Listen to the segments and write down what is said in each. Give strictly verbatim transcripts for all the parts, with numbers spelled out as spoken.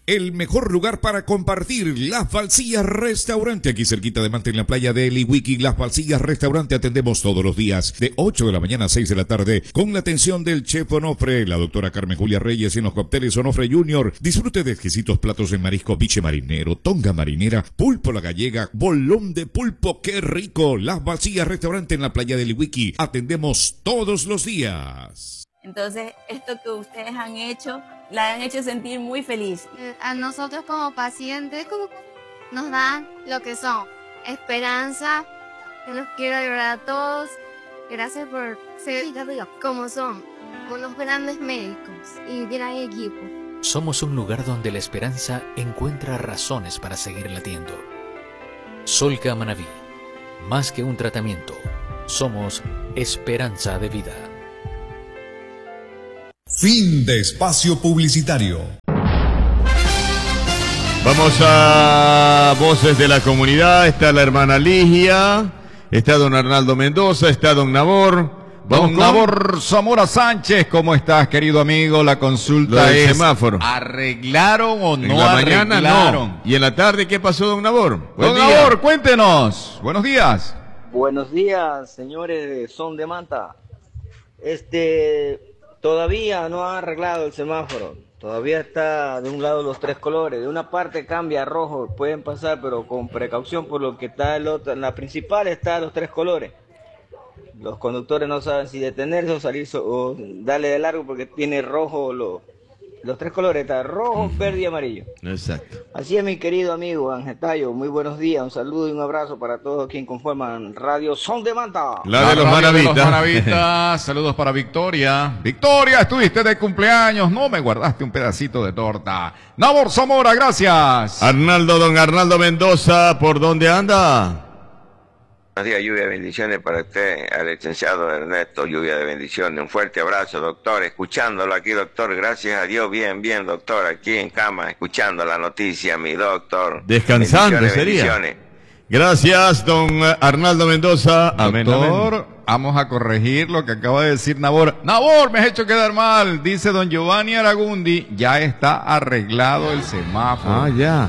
El mejor lugar para compartir, Las Falsillas Restaurante, aquí cerquita de Manta en la playa de Eliwiki. Las Falsillas Restaurante, atendemos todos los días de ocho de la mañana a seis de la tarde con la atención del chef Onofre, la doctora Carmen Julia Reyes, en los cócteles Onofre Junior. Disfrute de exquisitos platos de marisco, biche marinero, tonga marinera, pulpo la gallega, bolón de pulpo, qué rico. Las Falsillas Restaurante en la playa de Eliwiki, atendemos todos los días. Entonces, esto que ustedes han hecho, la han hecho sentir muy feliz. A nosotros como pacientes como nos dan lo que son esperanza. Yo los quiero ayudar a todos. Gracias por ser como son, unos grandes médicos y gran equipo. Somos un lugar donde la esperanza encuentra razones para seguir latiendo. Solca Manaví, más que un tratamiento, somos esperanza de vida. Fin de espacio publicitario. Vamos a Voces de la Comunidad. Está la hermana Ligia, está don Arnaldo Mendoza, está don Nabor. Don con... Nabor Zamora Sánchez, ¿cómo estás, querido amigo? La consulta es semáforo. ¿Arreglaron o no en la mañana arreglaron? No. ¿Y en la tarde qué pasó, don Nabor? Buen don día. Nabor, cuéntenos. Buenos días. Buenos días, señores de Son de Manta. Este... Todavía no ha arreglado el semáforo, todavía está de un lado los tres colores, de una parte cambia a rojo, pueden pasar pero con precaución por lo que está el otro, en la principal está los tres colores. Los conductores no saben si detenerse o salir o darle de largo porque tiene rojo, lo, los tres colores, está rojo, verde y amarillo. Exacto. Así es, mi querido amigo Ángel Tayo, muy buenos días, un saludo y un abrazo para todos quienes conforman Radio Son de Manta. La, la de los Manavitas. Manavitas. Saludos para Victoria. Victoria, estuviste de cumpleaños, no me guardaste un pedacito de torta. Nabor Zamora, gracias. Arnaldo, don Arnaldo Mendoza, ¿por dónde anda? Buenos días, lluvia de bendiciones para usted, al licenciado Ernesto, lluvia de bendiciones. Un fuerte abrazo, doctor, escuchándolo aquí, doctor, gracias a Dios, bien, bien, doctor, aquí en cama, escuchando la noticia, mi doctor. Descansando bendiciones, sería. Bendiciones. Gracias, don Arnaldo Mendoza. Amén, doctor, amén. Vamos a corregir lo que acaba de decir Nabor. Nabor, me has hecho quedar mal, dice don Giovanni Aragundi, ya está arreglado el semáforo. Ah, ya.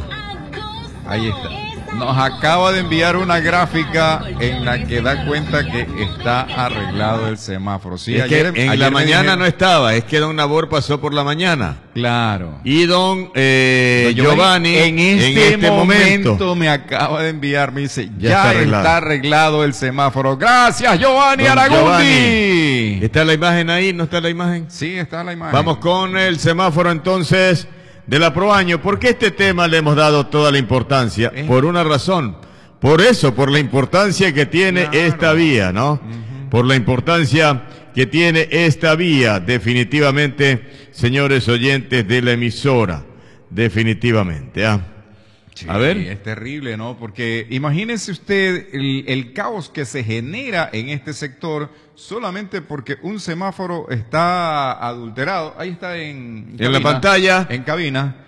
Ahí está. Nos acaba de enviar una gráfica en la que da cuenta que está arreglado el semáforo. Sí, es ayer, que en ayer la mañana dijeron... no estaba, es que don Nabor pasó por la mañana. Claro. Y don, eh, don Giovanni, Giovanni en este, en este momento, momento me acaba de enviar, me dice, ya, ya está, arreglado. está arreglado el semáforo. Gracias, Giovanni don Aragundi. Giovanni. ¿Está la imagen ahí? ¿No está la imagen? Sí, está la imagen. Vamos con el semáforo entonces de la Proaño. ¿Por qué este tema le hemos dado toda la importancia? ¿Eh? Por una razón. Por eso, por la importancia que tiene claro. esta vía, ¿no? Uh-huh. Por la importancia que tiene esta vía, definitivamente, señores oyentes de la emisora, definitivamente, ¿ah? Sí, a ver. Es terrible, ¿no? Porque imagínese usted el, el caos que se genera en este sector solamente porque un semáforo está adulterado. Ahí está en, en cabina, la pantalla. En cabina.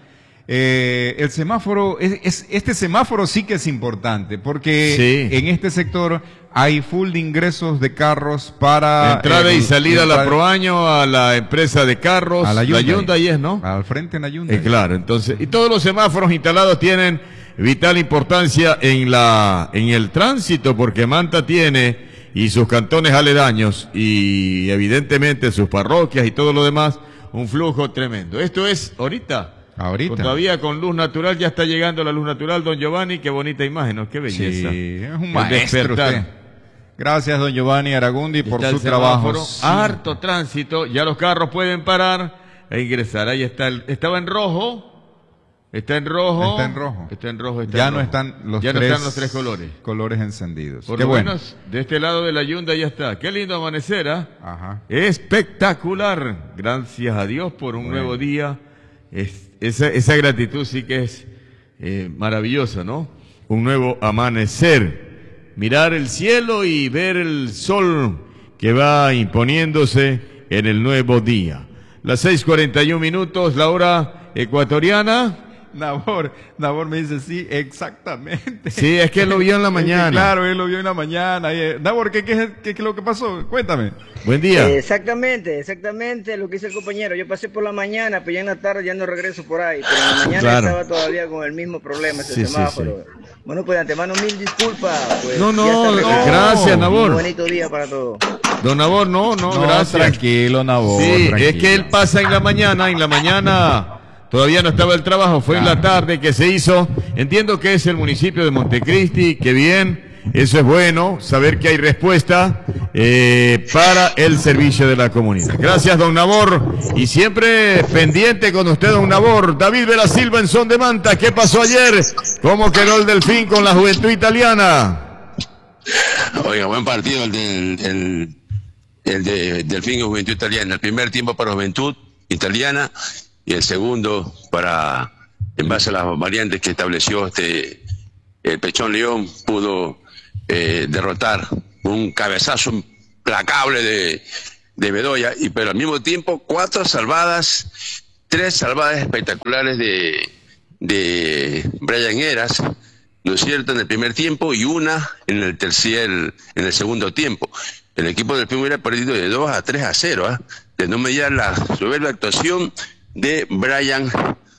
Eh, el semáforo, es, es, este semáforo sí que es importante porque sí. en este sector hay full de ingresos de carros para... Entrada eh, y salida a la de... Proaño, a la empresa de carros, a la Hyundai, la Hyundai es, ¿no? Al frente en la Hyundai. Eh, claro, entonces, y todos los semáforos instalados tienen vital importancia en la, en el tránsito porque Manta tiene, y sus cantones aledaños, y evidentemente sus parroquias y todo lo demás, un flujo tremendo. Esto es ahorita. Ahorita. Con, todavía con luz natural, ya está llegando la luz natural, don Giovanni, qué bonita imagen, ¿no? Qué belleza. Sí, es un maestro usted. Gracias, don Giovanni Aragundi, por está su trabajo. Sí. Harto tránsito, ya los carros pueden parar e ingresar. Ahí está, el, estaba en rojo, está en rojo. Está en rojo. Está en rojo, está ya en no rojo. están los ya tres no están los tres colores. Colores encendidos. Por qué lo bueno. menos, de este lado de la Hyundai ya está. Qué lindo amanecer, ¿ah? ¿eh? Ajá. Espectacular. Gracias a Dios por un bueno. nuevo día. Es, esa, esa gratitud sí que es eh, maravillosa, ¿no? Un nuevo amanecer. Mirar el cielo y ver el sol que va imponiéndose en el nuevo día. Las seis cuarenta y un minutos, la hora ecuatoriana. Nabor, Nabor me dice, sí, exactamente. Sí, es que él lo vio en la mañana. Claro, él lo vio en la mañana. Y, eh, Nabor, ¿qué, qué, qué, ¿qué es lo que pasó? Cuéntame. Buen día. Eh, exactamente, exactamente lo que dice el compañero. Yo pasé por la mañana, pero ya en la tarde ya no regreso por ahí. Pero en la mañana Claro. estaba todavía con el mismo problema, ese Sí, sí, semáforo. Bueno, pues de antemano mil disculpas. Pues, No, no, ya está arreglado. gracias, Nabor. Un bonito día para todos. Don Nabor, no, no, No, gracias. tranquilo, Nabor. Sí, tranquilo. es que él pasa en la mañana, en la mañana todavía no estaba el trabajo, fue en la tarde que se hizo. Entiendo que es el municipio de Montecristi, que bien, eso es bueno, saber que hay respuesta eh, para el servicio de la comunidad. Gracias, don Nabor, y siempre pendiente con usted, don Nabor. David Vera Silva en Son de Manta, ¿qué pasó ayer? ¿Cómo quedó el Delfín con la Juventud Italiana? Oiga, buen partido el del el, el de Delfín y Juventud Italiana. El primer tiempo para Juventud Italiana y el segundo para, en base a las variantes que estableció este el Pechón León, pudo eh, derrotar un cabezazo implacable de, de Bedoya, y pero al mismo tiempo cuatro salvadas, tres salvadas espectaculares de, de Brian Heras, ¿no es cierto?, en el primer tiempo, y una en el tercer, en el segundo tiempo. El equipo del Pim hubiera perdido de dos a tres a cero, ¿eh? De no mediar la soberbia actuación de Brian,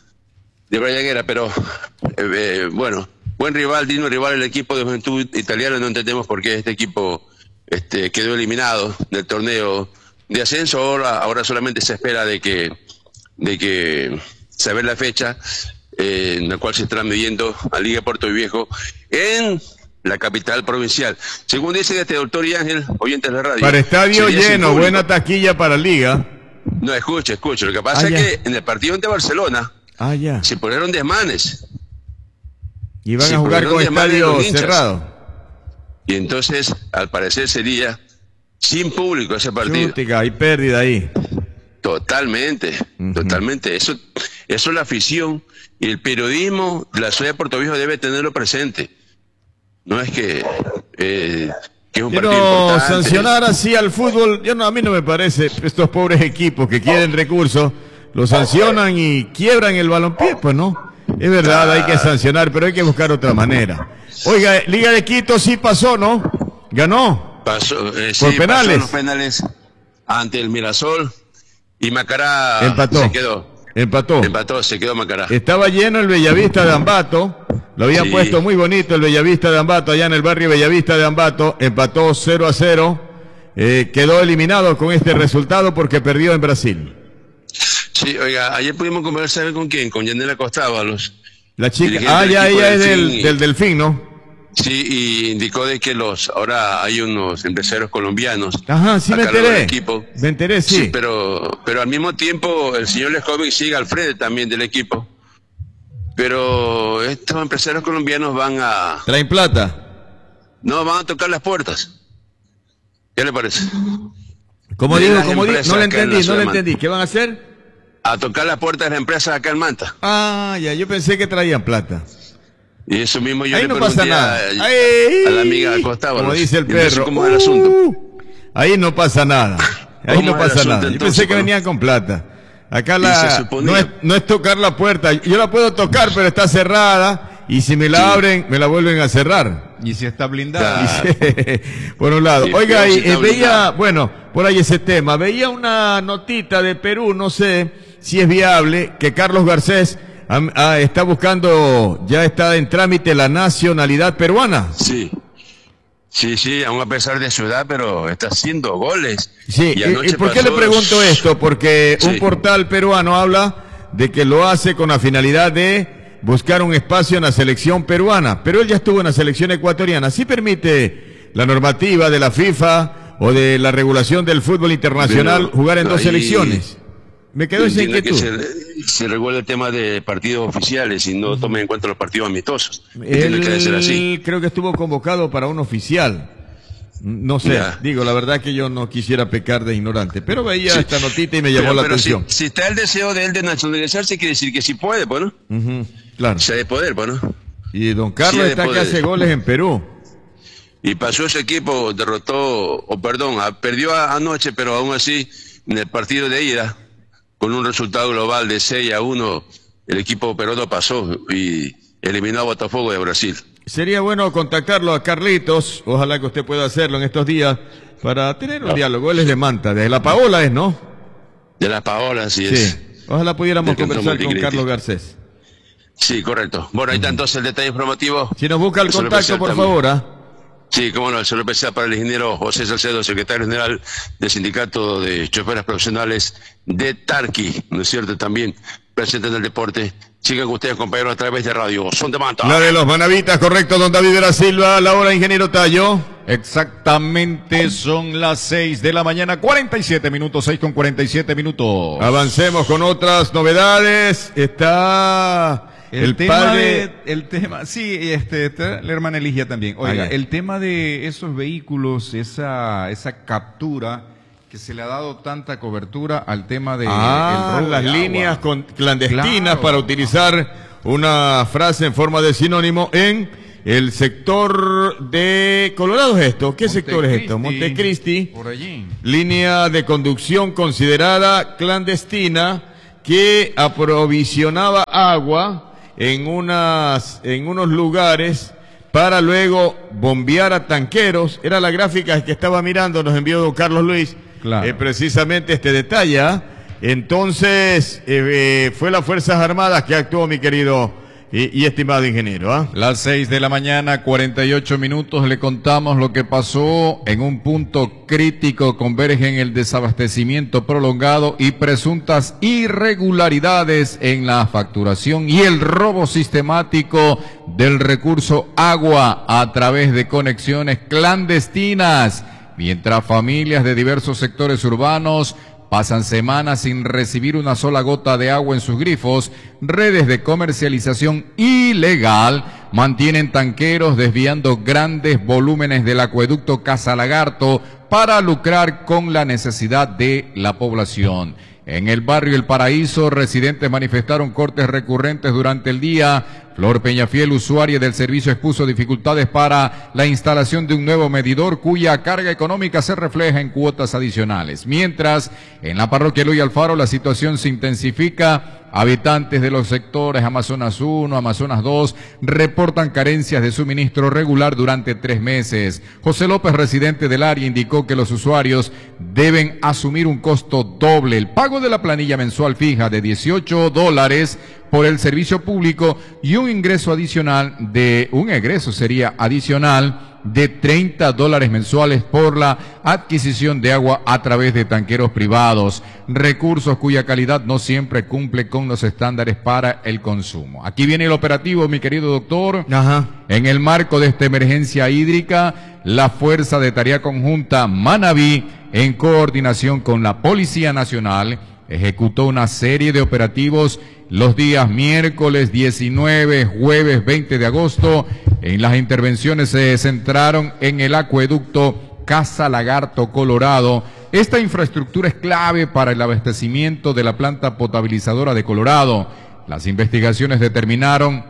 de Brian Heras, pero eh, eh, bueno, buen rival, digno rival el equipo de Juventud Italiana. No entendemos por qué este equipo este, quedó eliminado del torneo de ascenso. Ahora, ahora solamente se espera de que, de que saber la fecha eh, en la cual se estará midiendo a Liga Puerto Viejo en la capital provincial. Según dice este doctor y Ángel, oyentes de la radio. Para estadio sería sin lleno, público. buena taquilla para Liga. No, escuche, escuche. Lo que pasa Ah, es ya. que en el partido ante Barcelona Ah, ya. se pusieron desmanes. Y van Sí, a jugar pero con ¿dónde más de estadio los hinchas? cerrado. Y entonces, al parecer, sería sin público ese partido. Chútica, hay pérdida ahí. Totalmente, Ujú. totalmente. Eso, eso la afición y el periodismo de la ciudad de Puerto Viejo debe tenerlo presente. No es que, eh, que es un partido Pero importante. sancionar así al fútbol, yo no, a mí no me parece. Estos pobres equipos que quieren recursos, lo sancionan y quiebran el balompié, pues no. Es verdad, hay que sancionar, pero hay que buscar otra manera. Oiga, Liga de Quito sí pasó, ¿no? Ganó. Pasó, eh, Por sí, penales. pasó los penales ante el Mirasol y Macará Empató. se quedó. Empató. Empató, se quedó Macará. Estaba lleno el Bellavista de Ambato. Lo habían Sí. puesto muy bonito el Bellavista de Ambato, allá en el barrio Bellavista de Ambato. Empató cero a cero. Eh, quedó eliminado con este resultado porque perdió en Brasil. Sí, oiga, ayer pudimos conversar con quién, con Yanela Costábalos. La chica, dirigente ah, del ya equipo ella es Delfín, del, y- del Delfín, ¿no? Sí, y indicó de que los ahora hay unos empresarios colombianos Ajá, sí a me cargo del enteré. equipo. Me enteré, sí. Sí, pero, pero al mismo tiempo el señor Leskovic sigue al frente también del equipo. Pero estos empresarios colombianos van a... Traen plata. No, van a tocar las puertas. ¿Qué le parece? Como De digo, las como digo, empresas no le acá en la entendí, no ciudad le de Manta. entendí. ¿Qué van a hacer? A tocar las puertas de las empresas acá en Manta. Ah, ya, yo pensé que traían plata. Y eso mismo yo Ahí le no pregunté pasa nada. a, Ahí, a la amiga Costábalos. como dice el Entonces, perro. ¿cómo es el asunto? Uh, ahí no pasa nada. Ahí ¿Cómo no es el pasa asunto, nada. Yo entonces, pensé que Pablo? venían con plata. Acá Y la se suponía. no es, no es tocar la puerta. Yo la puedo tocar, pero está cerrada. Y si me la Sí. abren, me la vuelven a cerrar. Y si está blindada. Claro. Por un lado. Sí, Oiga, pero y, si está eh, veía, obligado. bueno, por ahí ese tema. Veía una notita de Perú, no sé si es viable, que Carlos Garcés am- ah, está buscando, ya está en trámite la nacionalidad peruana. Sí. Sí, sí, aún a pesar de su edad, pero está haciendo goles. Sí, Y ¿y, anoche y por qué le pasó- pregunto esto? Porque un Sí. portal peruano habla de que lo hace con la finalidad de buscar un espacio en la selección peruana, pero él ya estuvo en la selección ecuatoriana. ¿Sí permite la normativa de la FIFA o de la regulación del fútbol internacional Pero jugar en dos ahí- selecciones? Me quedó esa Entiendo que inquietud. se, se regula el tema de partidos oficiales y no tomen en cuenta los partidos amistosos. Entiendo que debe ser así. Él creo que estuvo convocado para un oficial. No sé, Ya. digo, la verdad que yo no quisiera pecar de ignorante, pero veía Sí. esta notita y me llamó Pero, la pero si, atención. si está el deseo de él de nacionalizarse, quiere decir que sí puede, pues, ¿no? Ujú, claro. Se ha de poder, pues, ¿no? Y don Carlos Sí, de está que poder. hace goles en Perú. Y pasó ese equipo, derrotó, o perdón, a- perdió a- anoche, pero aún así, en el partido de ida, con un resultado global de seis a uno, el equipo peruano pasó y eliminó a Botafogo de Brasil. Sería bueno contactarlo a Carlitos, ojalá que usted pueda hacerlo en estos días, para tener un no. diálogo. Él es de Manta, de La Paola es, ¿no? De La Paola, así sí. es. Ojalá pudiéramos conversar con Carlos Garcés. Sí, correcto. Bueno, ahí está entonces el detalle informativo. Si nos busca el contacto, por también. favor, ¿ah? Sí, cómo no, solo especial para el ingeniero José Salcedo, secretario general del Sindicato de Choferes Profesionales de Tarqui, ¿no es cierto? También presente en el deporte. Sigan ustedes, compañeros, a través de radio Son de Manta. La de los manavitas, correcto, don David de la Silva. La hora, ingeniero Tallo. Exactamente, son las seis de la mañana, cuarenta y siete minutos, seis con cuarenta y siete minutos. Avancemos con otras novedades. Está... El, el tema padre... de, el tema, sí, este, está la hermana Eligia también. Oiga, Ay, el tema de esos vehículos, esa, esa captura que se le ha dado tanta cobertura al tema de ah, el robo las de líneas agua. Con, clandestinas Claro. para utilizar una frase en forma de sinónimo en el sector de Colorado. ¿Es esto? ¿Qué Montecristi, sector es esto? Montecristi. Por allí. Línea de conducción considerada clandestina que aprovisionaba agua en unas en unos lugares para luego bombear a tanqueros. Era la gráfica que estaba mirando, nos envió don Carlos Luis, claro. eh, precisamente este detalle. Entonces eh, eh, fue las Fuerzas Armadas que actuó, mi querido y, y estimado ingeniero. ¿ah? Las seis de la mañana, cuarenta y ocho minutos, le contamos lo que pasó en un punto crítico. Convergen el desabastecimiento prolongado y presuntas irregularidades en la facturación y el robo sistemático del recurso agua a través de conexiones clandestinas, mientras familias de diversos sectores urbanos pasan semanas sin recibir una sola gota de agua en sus grifos. Redes de comercialización ilegal mantienen tanqueros desviando grandes volúmenes del acueducto Casa Lagarto para lucrar con la necesidad de la población. En el barrio El Paraíso, residentes manifestaron cortes recurrentes durante el día. Flor Peñafiel, usuaria del servicio, expuso dificultades para la instalación de un nuevo medidor cuya carga económica se refleja en cuotas adicionales. Mientras, en la parroquia Eloy Alfaro la situación se intensifica. Habitantes de los sectores Amazonas uno, Amazonas dos reportan carencias de suministro regular durante tres meses. José López, residente del área, indicó que los usuarios deben asumir un costo doble. El pago de la planilla mensual fija de dieciocho dólares por el servicio público y un ingreso adicional de, un egreso sería adicional de treinta dólares mensuales por la adquisición de agua a través de tanqueros privados, recursos cuya calidad no siempre cumple con los estándares para el consumo. Aquí viene el operativo, mi querido doctor. Ajá. En el marco de esta emergencia hídrica, la Fuerza de Tarea Conjunta Manabí, en coordinación con la Policía Nacional, ejecutó una serie de operativos los días miércoles diecinueve, jueves veinte de agosto. En las intervenciones se centraron en el acueducto Casa Lagarto, Colorado. Esta infraestructura es clave para el abastecimiento de la planta potabilizadora de Colorado. Las investigaciones determinaron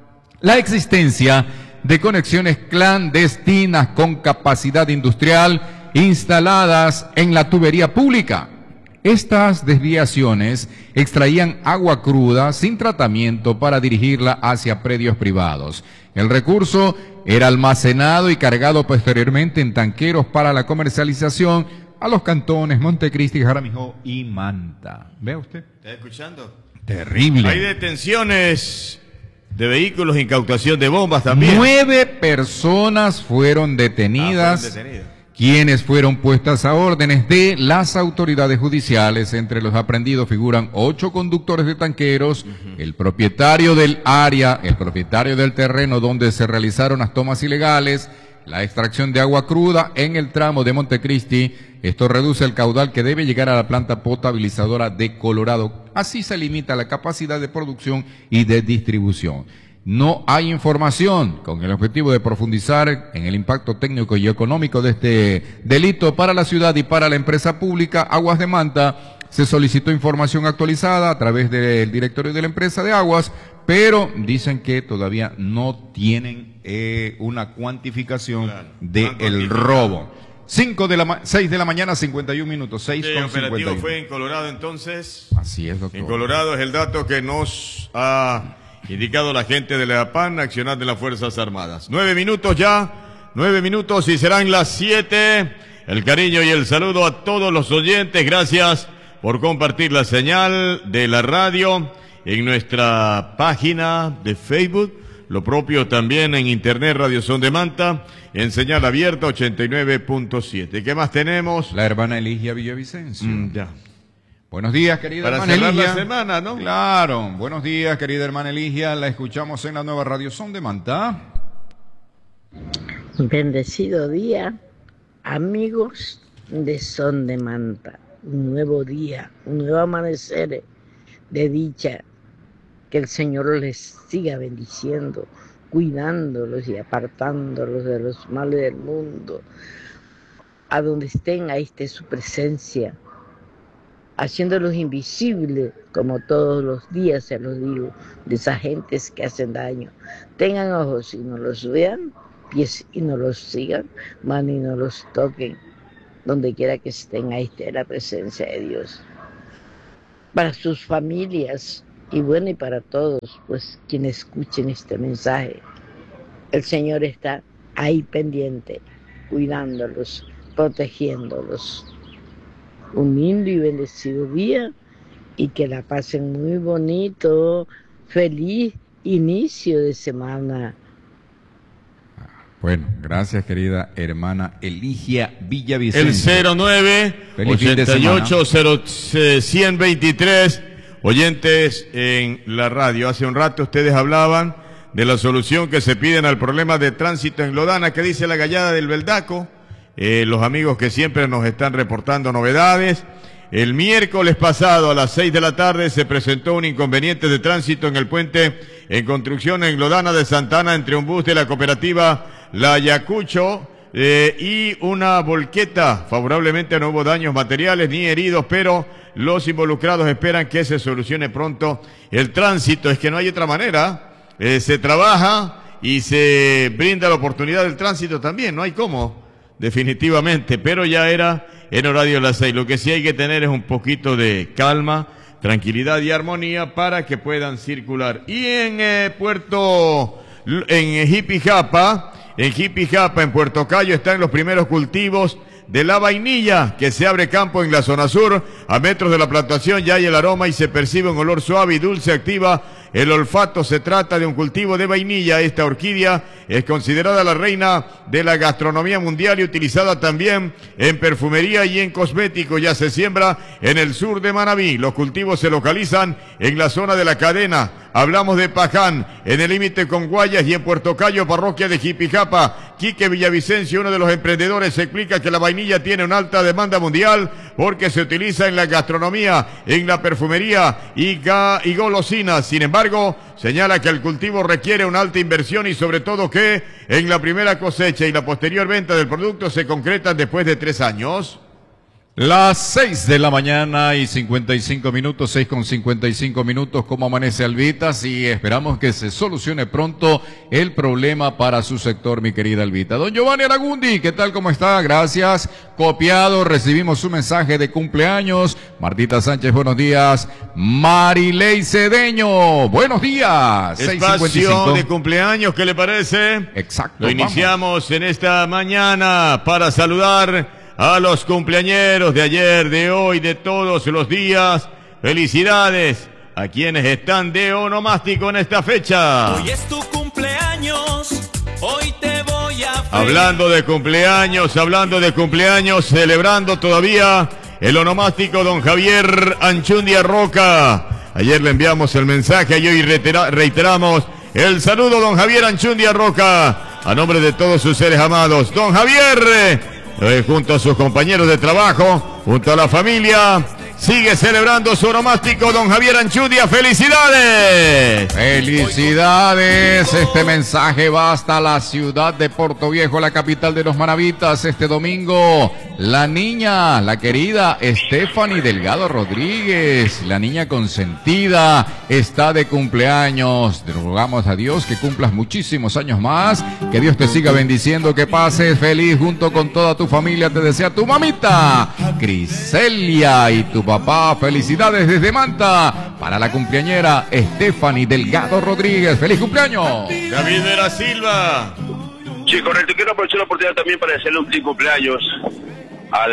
la existencia de conexiones clandestinas con capacidad industrial instaladas en la tubería pública. Estas desviaciones extraían agua cruda sin tratamiento para dirigirla hacia predios privados. El recurso era almacenado y cargado posteriormente en tanqueros para la comercialización a los cantones Montecristi, Jaramillo y Manta. ¿Ve usted? ¿Está escuchando? Terrible. Hay detenciones de vehículos, incautación de bombas también. Nueve personas fueron detenidas. Ah, fueron detenidas. Quienes fueron puestas a órdenes de las autoridades judiciales. Entre los aprendidos figuran ocho conductores de tanqueros, uh-huh. el propietario del área, el propietario del terreno donde se realizaron las tomas ilegales, la extracción de agua cruda en el tramo de Montecristi. Esto reduce el caudal que debe llegar a la planta potabilizadora de Colorado. Así se limita la capacidad de producción y de distribución. No hay información con el objetivo de profundizar en el impacto técnico y económico de este delito para la ciudad y para la empresa pública Aguas de Manta. Se solicitó información actualizada a través del directorio de la empresa de Aguas, pero dicen que todavía no tienen eh, una cuantificación claro, del robo. Cinco de la seis de la mañana, cincuenta y un minutos. Seis el con operativo cincuenta y uno. Fue en Colorado entonces. Así es, doctor. En Colorado es el dato que nos ha indicado la gente de la EAPAN, Nacional de las Fuerzas Armadas. Nueve minutos ya, nueve minutos y serán las siete. El cariño y el saludo a todos los oyentes. Gracias por compartir la señal de la radio en nuestra página de Facebook. Lo propio también en internet, Radio Son de Manta, en señal abierta ochenta y nueve punto siete. ¿Qué más tenemos? La hermana Eligia Villavicencio. Mm, ya. Buenos días, querida Para hermana cerrar Eligia. la semana, ¿no? Claro. Buenos días, querida hermana Eligia. La escuchamos en la nueva Radio Son de Manta. Bendecido día, amigos de Son de Manta. Un nuevo día, un nuevo amanecer de dicha. Que el Señor les siga bendiciendo, cuidándolos y apartándolos de los males del mundo. A donde estén, ahí esté su presencia, haciéndolos invisibles, como todos los días se los digo, de esas gentes que hacen daño. Tengan ojos y no los vean, pies y no los sigan, manos y no los toquen. Donde quiera que estén, ahí esté la presencia de Dios. Para sus familias, y bueno, y para todos, pues, quienes escuchen este mensaje, el Señor está ahí pendiente, cuidándolos, protegiéndolos. Un lindo y bendecido día, y que la pasen muy bonito, feliz inicio de semana. Bueno, gracias, querida hermana Eligia Villavicencio. El cero nueve ochenta y ocho cero ciento veintitrés. Oyentes en la radio, hace un rato ustedes hablaban de la solución que se piden al problema de tránsito en Lodana. ¿Qué dice la gallada del Beldaco? Eh, los amigos que siempre nos están reportando novedades. El miércoles pasado a las seis de la tarde se presentó un inconveniente de tránsito en el puente en construcción en Lodana de Santana entre un bus de la cooperativa La Ayacucho eh, y una volqueta. Favorablemente no hubo daños materiales ni heridos, pero los involucrados esperan que se solucione pronto el tránsito. Es que no hay otra manera. Eh, se trabaja y se brinda la oportunidad del tránsito también. No hay cómo, definitivamente. Pero ya era en horario de las seis. Lo que sí hay que tener es un poquito de calma, tranquilidad y armonía para que puedan circular. Y en eh, Puerto, en Jipijapa, en Jipijapa, en Puerto Cayo, están los primeros cultivos de la vainilla, que se abre campo en la zona sur. A metros de la plantación ya hay el aroma y se percibe un olor suave y dulce, activa el olfato. Se trata de un cultivo de vainilla. Esta orquídea es considerada la reina de la gastronomía mundial y utilizada también en perfumería y en cosméticos. Ya se siembra en el sur de Manabí. Los cultivos se localizan en la zona de la cadena. Hablamos de Paján, en el límite con Guayas, y en Puerto Cayo, parroquia de Jipijapa. Quique Villavicencio, uno de los emprendedores, explica que la vainilla tiene una alta demanda mundial porque se utiliza en la gastronomía, en la perfumería y, ga y golosinas. Sin embargo, señala que el cultivo requiere una alta inversión y sobre todo que en la primera cosecha y la posterior venta del producto se concretan después de tres años. Las seis de la mañana y cincuenta y cinco minutos, seis con cincuenta y cinco minutos, ¿cómo amanece Alvitas? Y esperamos que se solucione pronto el problema para su sector, mi querida Alvita. Don Giovanni Aragundi, ¿qué tal? ¿Cómo está? Gracias. Copiado, recibimos su mensaje de cumpleaños. Martita Sánchez, buenos días. Marilei Cedeño, buenos días. Espacio de cumpleaños, ¿qué le parece? Exacto. Lo iniciamos vamos. en esta mañana para saludar a los cumpleañeros de ayer, de hoy, de todos los días. Felicidades a quienes están de onomástico en esta fecha. Hoy es tu cumpleaños, hoy te voy a feliz. Hablando de cumpleaños, hablando de cumpleaños, celebrando todavía el onomástico don Javier Anchundia Roca. Ayer le enviamos el mensaje y hoy reiteramos el saludo, don Javier Anchundia Roca, a nombre de todos sus seres amados. Don Javier, Eh, junto a sus compañeros de trabajo, junto a la familia, sigue celebrando su onomástico don Javier Anchundia. ¡Felicidades! ¡Felicidades! Este mensaje va hasta la ciudad de Puerto Viejo, la capital de los Manavitas, este domingo la niña, la querida Stephanie Delgado Rodríguez, la niña consentida, está de cumpleaños. Te rogamos a Dios que cumplas muchísimos años más, que Dios te siga bendiciendo, que pases feliz junto con toda tu familia. Te desea tu mamita, Criselia, y tu papá. Felicidades desde Manta para la cumpleañera Stephanie Delgado Rodríguez. ¡Feliz cumpleaños! David de la Silva. Sí, correcto. Quiero aprovechar la oportunidad también para desearle un feliz cumpleaños a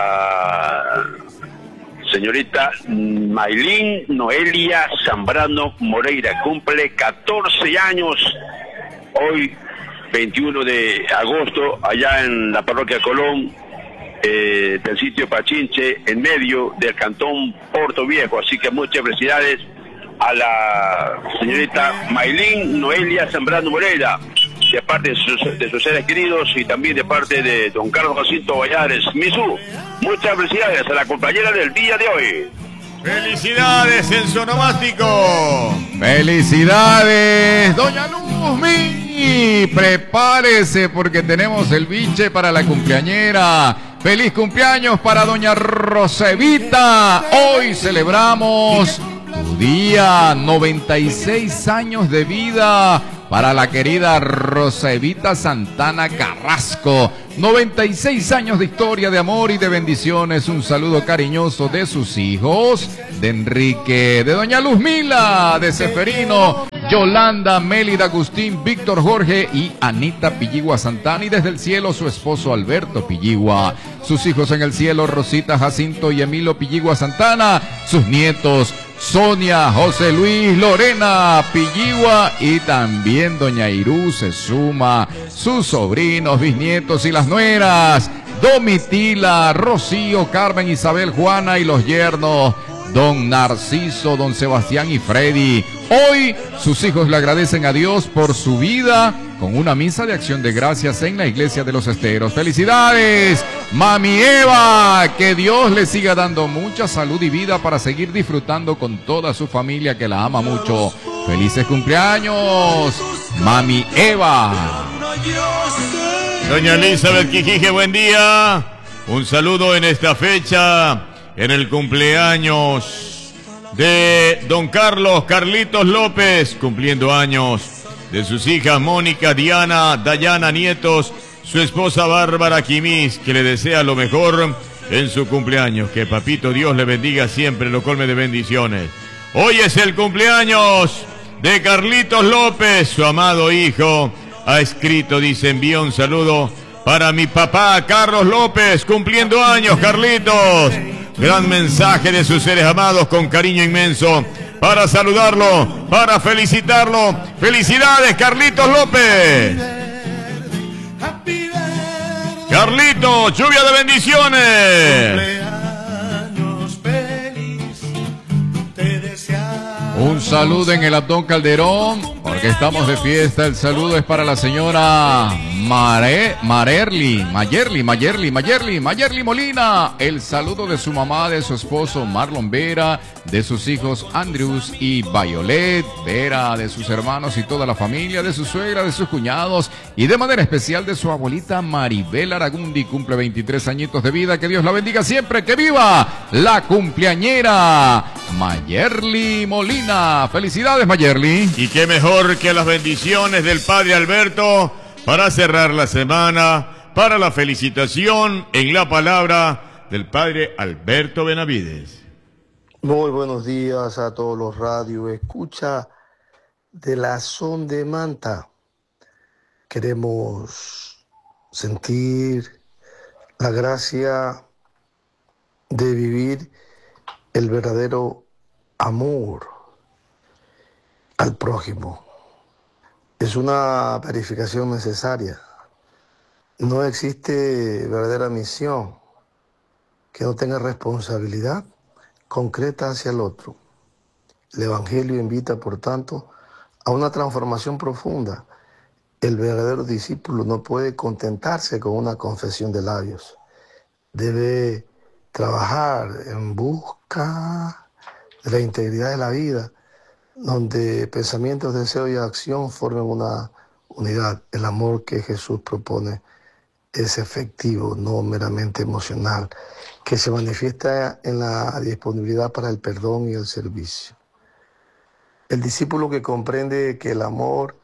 la señorita Maylin Noelia Zambrano Moreira. Cumple catorce años hoy, veintiuno de agosto, allá en la parroquia Colón, eh, del sitio Pachinche, en medio del cantón Puerto Viejo. Así que muchas felicidades a la señorita Maylin Noelia Zambrano Moreira, de parte de sus, de sus seres queridos, y también de parte de don Carlos Jacinto Vallares Misú. Muchas felicidades a la compañera del día de hoy. ¡Felicidades en su onomástico! ¡Felicidades, doña Luzmi! Prepárese porque tenemos el biche para la cumpleañera. ¡Feliz cumpleaños para doña Rosevita! Hoy celebramos tu día, noventa y seis años de vida para la querida Rosevita Santana Carrasco. noventa y seis años de historia, de amor y de bendiciones. Un saludo cariñoso de sus hijos, de Enrique, de doña Luzmila, de Seferino, Yolanda, Mélida, Agustín, Víctor, Jorge y Anita Pilligua Santana. Y desde el cielo su esposo Alberto Pilligua. Sus hijos en el cielo, Rosita, Jacinto y Emilio Pilligua Santana. Sus nietos, Sonia, José Luis, Lorena Pilligua, y también doña Irú se suma, sus sobrinos, bisnietos y las nueras, Domitila, Rocío, Carmen, Isabel, Juana y los yernos, don Narciso, don Sebastián y Freddy. Hoy sus hijos le agradecen a Dios por su vida con una misa de acción de gracias en la iglesia de los Esteros. ¡Felicidades, mami Eva! Que Dios le siga dando mucha salud y vida para seguir disfrutando con toda su familia que la ama mucho. ¡Felices cumpleaños, mami Eva! Doña Elizabeth Quijique, buen día. Un saludo en esta fecha, en el cumpleaños de don Carlos Carlitos López, cumpliendo años, de sus hijas Mónica, Diana, Dayana, nietos, su esposa Bárbara Quimis, que le desea lo mejor en su cumpleaños. Que papito Dios le bendiga siempre, lo colme de bendiciones. Hoy es el cumpleaños de Carlitos López, su amado hijo. Ha escrito, dice, envía un saludo para mi papá Carlos López, cumpliendo años, Carlitos. Gran mensaje de sus seres amados, con cariño inmenso, para saludarlo, para felicitarlo. ¡Felicidades, Carlitos López! Carlitos, lluvia de bendiciones. Un saludo en el Abdón Calderón, porque estamos de fiesta. El saludo es para la señora Mare, Marerli, Mayerli, Mayerli, Mayerli, Mayerli Molina. El saludo de su mamá, de su esposo Marlon Vera, de sus hijos Andrews y Violet Vera, de sus hermanos y toda la familia, de su suegra, de sus cuñados y de manera especial de su abuelita Maribel Aragundi. Cumple veintitrés añitos de vida. Que Dios la bendiga siempre. ¡Que viva la cumpleañera Mayerli Molina! ¡Felicidades, Mayerli! Y qué mejor que las bendiciones del padre Alberto para cerrar la semana, para la felicitación en la palabra del padre Alberto Benavides. Muy buenos días a todos los radio escucha de la Son de Manta. Queremos sentir la gracia de vivir el verdadero amor al prójimo. Es una verificación necesaria. No existe verdadera misión que no tenga responsabilidad concreta hacia el otro. El Evangelio invita, por tanto, a una transformación profunda. El verdadero discípulo no puede contentarse con una confesión de labios. Debe trabajar en busca de la integridad de la vida, donde pensamientos, deseos y acción formen una unidad, el amor que Jesús propone es efectivo, no meramente emocional, que se manifiesta en la disponibilidad para el perdón y el servicio. El discípulo que comprende que el amor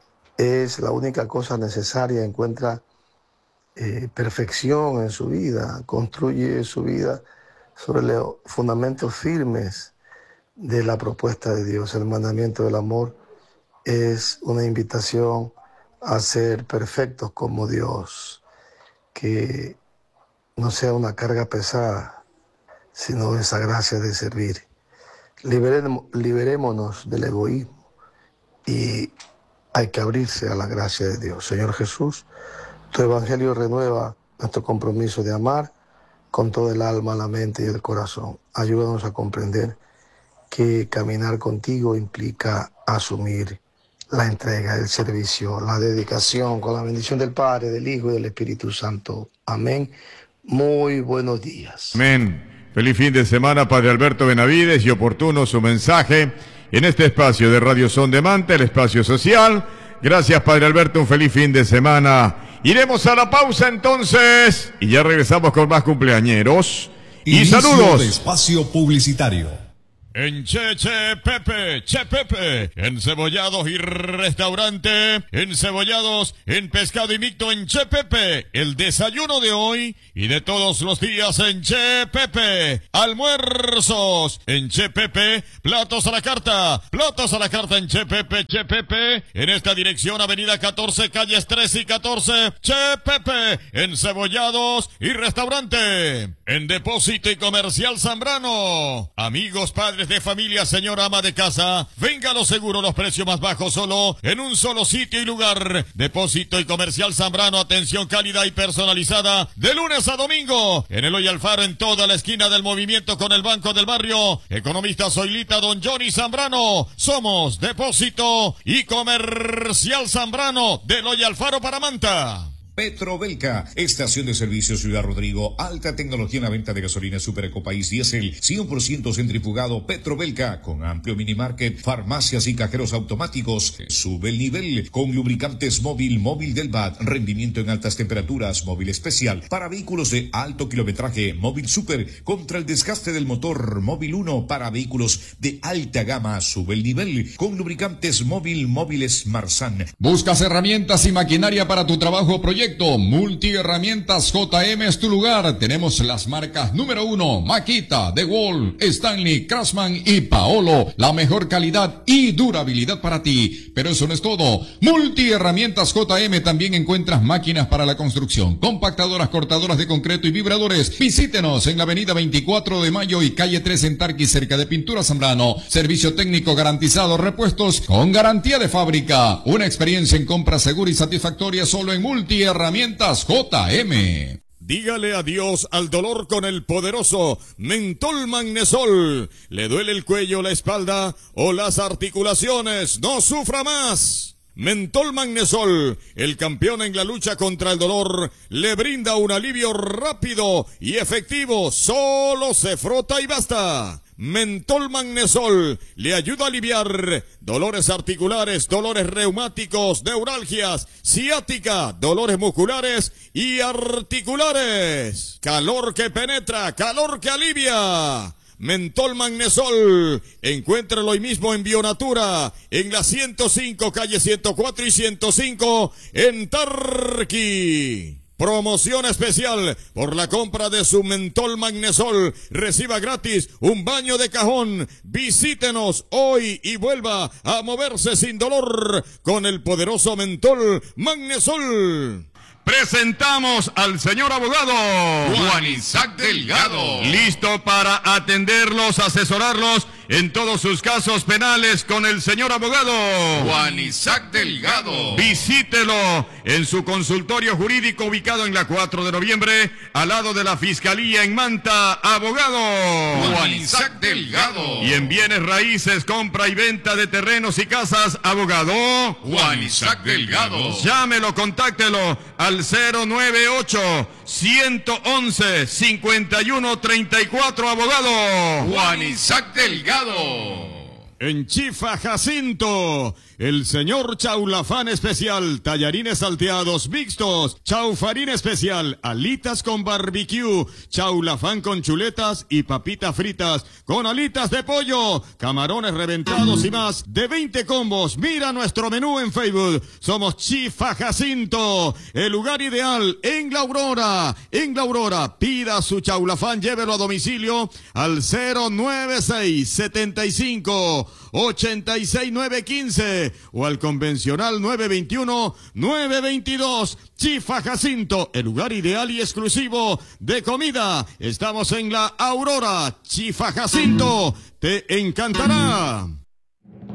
es la única cosa necesaria encuentra eh, perfección en su vida, construye su vida sobre los fundamentos firmes de la propuesta de Dios. El mandamiento del amor es una invitación a ser perfectos como Dios, que no sea una carga pesada, sino esa gracia de servir. Liberemos, liberémonos del egoísmo y hay que abrirse a la gracia de Dios. Señor Jesús, tu evangelio renueva nuestro compromiso de amar con todo el alma, la mente y el corazón. Ayúdanos a comprender que caminar contigo implica asumir la entrega, el servicio, la dedicación, con la bendición del Padre, del Hijo y del Espíritu Santo. Amén. Muy buenos días. Amén. Feliz fin de semana, Padre Alberto Benavides, y oportuno su mensaje en este espacio de Radio Son de Manta, el espacio social. Gracias, Padre Alberto, un feliz fin de semana. Iremos a la pausa entonces y ya regresamos con más cumpleañeros. Y Inicio saludos. de espacio publicitario. En Che Che Pepe, Che Pepe, encebollados y restaurante, encebollados, en pescado invicto en Che Pepe, el desayuno de hoy y de todos los días en Che Pepe, almuerzos en Che Pepe, platos a la carta, platos a la carta en Che Pepe, Che Pepe, en esta dirección avenida catorce, calles trece y catorce, Che Pepe, encebollados y restaurante, en Depósito y Comercial Zambrano, amigos, padres de familia, señora ama de casa, venga lo seguro, los precios más bajos solo en un solo sitio y lugar. Depósito y Comercial Zambrano, atención cálida y personalizada de lunes a domingo. En Eloy Alfaro, en toda la esquina del movimiento con el Banco del Barrio. Economista Zoilita, don Johnny Zambrano. Somos Depósito y Comercial Zambrano de Eloy Alfaro para Manta. Petrobelca, estación de servicio Ciudad Rodrigo, alta tecnología en la venta de gasolina Super Ecopaís Diesel, cien por ciento centrifugado. Petrobelca, con amplio minimarket, farmacias y cajeros automáticos. Sube el nivel con lubricantes móvil, móvil del B A T, rendimiento en altas temperaturas, móvil especial para vehículos de alto kilometraje, móvil super contra el desgaste del motor, móvil uno para vehículos de alta gama. Sube el nivel con lubricantes móvil, móviles Marsan. ¿Buscas herramientas y maquinaria para tu trabajo o proyecto? Multiherramientas J M es tu lugar. Tenemos las marcas número uno, Makita, DeWalt, Stanley, Craftsman y Paolo. La mejor calidad y durabilidad para ti. Pero eso no es todo. Multiherramientas J M también encuentras máquinas para la construcción, compactadoras, cortadoras de concreto y vibradores. Visítenos en la avenida veinticuatro de mayo y calle tres en Tarqui, cerca de Pintura Zambrano. Servicio técnico garantizado, repuestos con garantía de fábrica. Una experiencia en compra segura y satisfactoria solo en Multiherramientas Herramientas J M. Dígale adiós al dolor con el poderoso Mentol Magnesol. ¿Le duele el cuello, la espalda o las articulaciones? ¡No sufra más! Mentol Magnesol, el campeón en la lucha contra el dolor, le brinda un alivio rápido y efectivo. Solo se frota y basta. Mentol Magnesol le ayuda a aliviar dolores articulares, dolores reumáticos, neuralgias, ciática, dolores musculares y articulares. Calor que penetra, calor que alivia. Mentol Magnesol, encuéntralo hoy mismo en Bionatura, en la ciento cinco, calle ciento cuatro y ciento cinco, en Tarqui. Promoción especial por la compra de su Mentol Magnesol. Reciba gratis un baño de cajón. Visítenos hoy y vuelva a moverse sin dolor con el poderoso Mentol Magnesol. Presentamos al señor abogado Juan Isaac Delgado, listo para atenderlos, asesorarlos en todos sus casos penales con el señor abogado Juan Isaac Delgado. Visítelo en su consultorio jurídico ubicado en la cuatro de noviembre, al lado de la Fiscalía en Manta. Abogado Juan Isaac Delgado. Y en bienes raíces, compra y venta de terrenos y casas, abogado Juan Isaac Delgado. Llámelo, contáctelo al cero nueve ocho, uno once, cincuenta y uno treinta y cuatro, abogado Juan Isaac Delgado. En Chifa Jacinto, el señor Chaulafán especial, tallarines salteados mixtos, chaufarín especial, alitas con barbecue, chaulafán con chuletas y papitas fritas con alitas de pollo, camarones reventados y más de veinte combos. Mira nuestro menú en Facebook. Somos Chifa Jacinto, el lugar ideal en La Aurora. En La Aurora, pida su chaulafán, llévelo a domicilio al cero nueve seis, setenta y cinco, ochenta y seis, nueve quince o al convencional nueve veintiuno, nueve veintidós. Chifa Jacinto, el lugar ideal y exclusivo de comida. Estamos en La Aurora. Chifa Jacinto, te encantará.